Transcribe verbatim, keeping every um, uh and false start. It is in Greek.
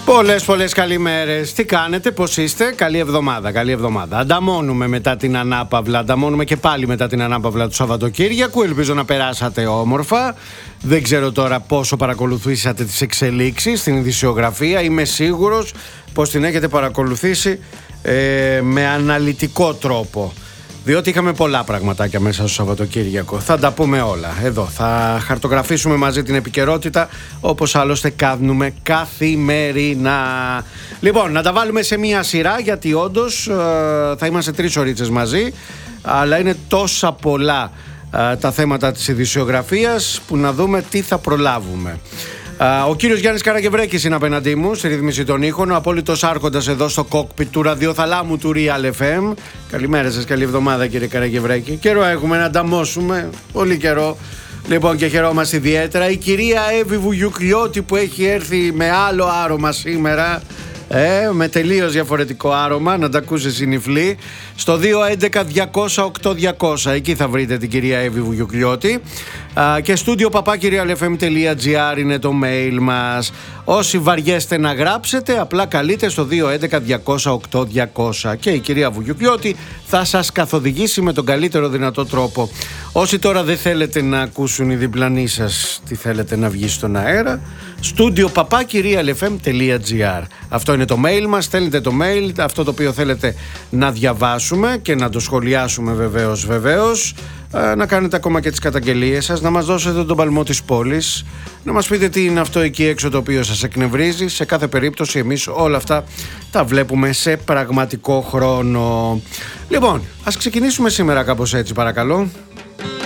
Πολλές πολλές καλημέρες. Τι κάνετε, πώς είστε? Καλή εβδομάδα, καλή εβδομάδα. Ανταμώνουμε μετά την ανάπαυλα, ανταμώνουμε και πάλι μετά την ανάπαυλα του Σαββατοκύριακου. Ελπίζω να περάσατε όμορφα. Δεν ξέρω τώρα πόσο παρακολουθήσατε τις εξελίξεις στην ειδησιογραφία. Είμαι σίγουρος πως την έχετε παρακολουθήσει ε, με αναλυτικό τρόπο. Διότι είχαμε πολλά πραγματάκια μέσα στο Σαββατοκύριακο. Θα τα πούμε όλα εδώ. Θα χαρτογραφήσουμε μαζί την επικαιρότητα, όπως άλλωστε κάνουμε καθημερινά. Λοιπόν, να τα βάλουμε σε μία σειρά, γιατί όντως ε, θα είμαστε τρεις ωρίτσες μαζί. Αλλά είναι τόσα πολλά ε, τα θέματα της ειδησιογραφίας που να δούμε τι θα προλάβουμε. Ο κύριος Γιάννης Καραγευρέκης είναι απέναντί μου στη ρύθμιση των ήχων, ο απόλυτος άρχοντας εδώ στο κόκπιτ του ραδιοθαλάμου του Real εφ εμ. Καλημέρα σας, καλή εβδομάδα κύριε Καραγευρέκη. Καιρό έχουμε να ανταμώσουμε, πολύ καιρό. Λοιπόν, και χαιρόμαστε ιδιαίτερα. Η κυρία Εύη Βουγιουκλιώτη που έχει έρθει με άλλο άρωμα σήμερα. Ε, με τελείως διαφορετικό άρωμα, να τα ακούσει συνυφλή. Στο δύο έντεκα διακόσια οκτώ διακόσια, εκεί θα βρείτε την κυρία Εύη Βουγιουκλιώτη. Και στούντιο παπάκι real f m τελεία g r είναι το mail μας. Όσοι βαριέστε να γράψετε, απλά καλείτε στο δύο έντεκα διακόσια οκτώ διακόσια και η κυρία Βουγιουκλιώτη θα σας καθοδηγήσει με τον καλύτερο δυνατό τρόπο. Όσοι τώρα δεν θέλετε να ακούσουν οι διπλανοί σας τι θέλετε να βγει στον αέρα, στούντιο παπάκι real f m τελεία g r. Αυτό είναι το mail μας, στέλνετε το mail, αυτό το οποίο θέλετε να διαβάσουμε και να το σχολιάσουμε βεβαίως βεβαίως. Να κάνετε ακόμα και τις καταγγελίες σας, να μας δώσετε τον παλμό της πόλης, να μας πείτε τι είναι αυτό εκεί έξω το οποίο σας εκνευρίζει. Σε κάθε περίπτωση εμείς όλα αυτά τα βλέπουμε σε πραγματικό χρόνο. Λοιπόν, ας ξεκινήσουμε σήμερα κάπως έτσι, παρακαλώ.